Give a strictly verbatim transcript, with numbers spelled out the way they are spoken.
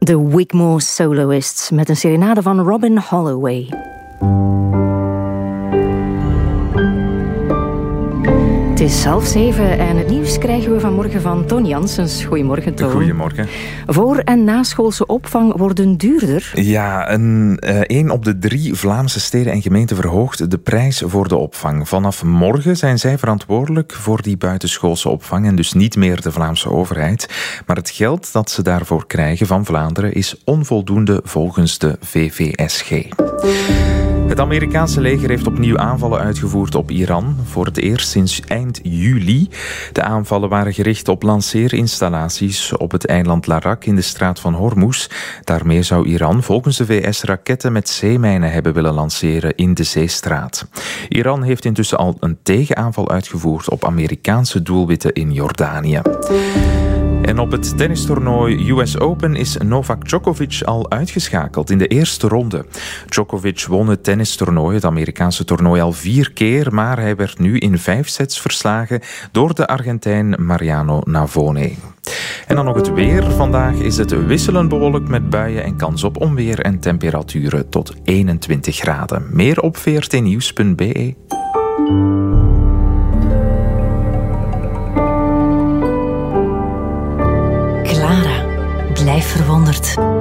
De Wigmore Soloists met een serenade van Robin Holloway. Het is half zeven en het nieuws krijgen we vanmorgen van Toon Janssens. Goedemorgen, Toon. Goedemorgen. Voor- en naschoolse opvang worden duurder. Ja, een, uh, een op de drie Vlaamse steden en gemeenten verhoogt de prijs voor de opvang. Vanaf morgen zijn zij verantwoordelijk voor die buitenschoolse opvang en dus niet meer de Vlaamse overheid. Maar het geld dat ze daarvoor krijgen van Vlaanderen is onvoldoende volgens de V V S G. Het Amerikaanse leger heeft opnieuw aanvallen uitgevoerd op Iran, voor het eerst sinds eind juli. De aanvallen waren gericht op lanceerinstallaties op het eiland Larak in de straat van Hormuz. Daarmee zou Iran volgens de V S raketten met zeemijnen hebben willen lanceren in de zeestraat. Iran heeft intussen al een tegenaanval uitgevoerd op Amerikaanse doelwitten in Jordanië. En op het tennistoernooi U S Open is Novak Djokovic al uitgeschakeld in de eerste ronde. Djokovic won het tennistoernooi, het Amerikaanse toernooi, al vier keer, maar hij werd nu in vijf sets verslagen door de Argentijn Mariano Navone. En dan nog het weer. Vandaag is het wisselend bewolkt met buien en kans op onweer en temperaturen tot eenentwintig graden. Meer op v r t nieuws punt b e. Blijf verwonderd.